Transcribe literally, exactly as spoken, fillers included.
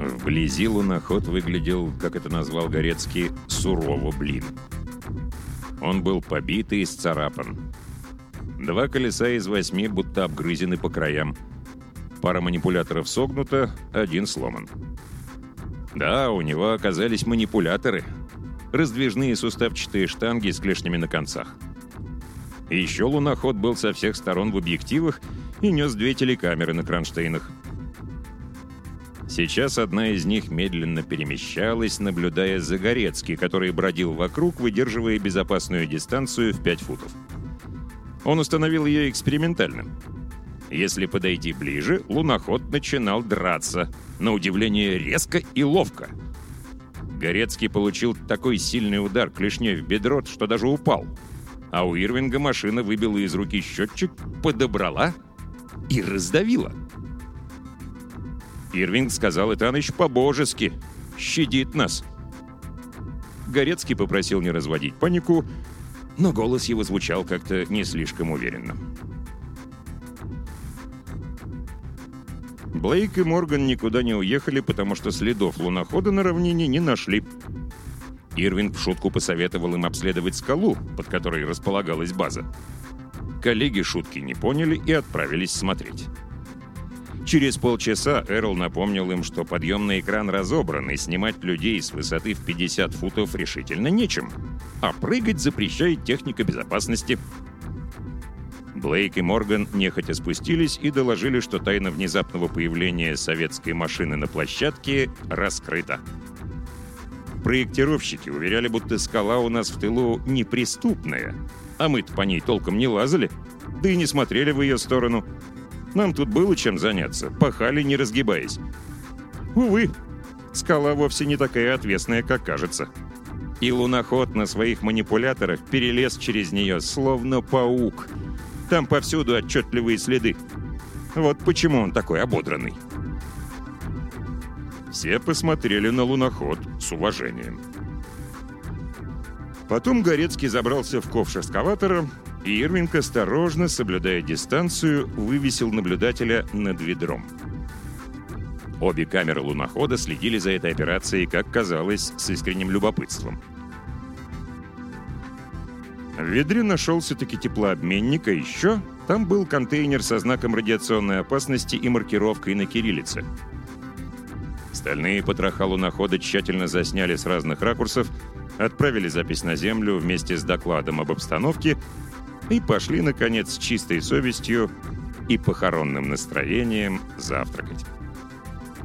Вблизи луноход выглядел, как это назвал Горецкий, сурово, блин. Он был побит и исцарапан. Два колеса из восьми будто обгрызены по краям. Пара манипуляторов согнута, один сломан. Да, у него оказались манипуляторы. Раздвижные суставчатые штанги с клешнями на концах. И еще луноход был со всех сторон в объективах и нес две телекамеры на кронштейнах. Сейчас одна из них медленно перемещалась, наблюдая за Горецки, который бродил вокруг, выдерживая безопасную дистанцию в пять футов. Он установил ее экспериментально. Если подойти ближе, луноход начинал драться, на удивление резко и ловко. Горецкий получил такой сильный удар клешней в бедро, что даже упал. А у Ирвинга машина выбила из руки счетчик, подобрала и раздавила. Ирвинг сказал, Итаныч по-божески, щадит нас. Горецкий попросил не разводить панику, но голос его звучал как-то не слишком уверенно. Блейк и Морган никуда не уехали, потому что следов лунохода на равнине не нашли. Ирвинг в шутку посоветовал им обследовать скалу, под которой располагалась база. Коллеги шутки не поняли и отправились смотреть. Через полчаса Эрл напомнил им, что подъемный экран разобран, и снимать людей с высоты в пятьдесят футов решительно нечем, а прыгать запрещает техника безопасности. Блейк и Морган нехотя спустились и доложили, что тайна внезапного появления советской машины на площадке раскрыта. Проектировщики уверяли, будто скала у нас в тылу неприступная, а мы-то по ней толком не лазали, да и не смотрели в ее сторону. Нам тут было чем заняться, пахали, не разгибаясь. Увы, скала вовсе не такая отвесная, как кажется. И луноход на своих манипуляторах перелез через нее, словно паук. Там повсюду отчетливые следы. Вот почему он такой ободранный. Все посмотрели на луноход с уважением. Потом Горецкий забрался в ковш эскаватора, и Ирвинг, осторожно, соблюдая дистанцию, вывесил наблюдателя над ведром. Обе камеры лунохода следили за этой операцией, как казалось, с искренним любопытством. В ведре нашелся-таки теплообменник, а еще там был контейнер со знаком радиационной опасности и маркировкой на кириллице. Стальные потроха лунохода тщательно засняли с разных ракурсов, отправили запись на Землю вместе с докладом об обстановке и пошли, наконец, с чистой совестью и похоронным настроением завтракать.